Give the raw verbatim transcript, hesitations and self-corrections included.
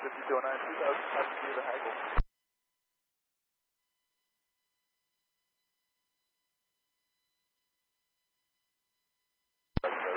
fifty-two oh nine, two thousand, passenger to Hagel.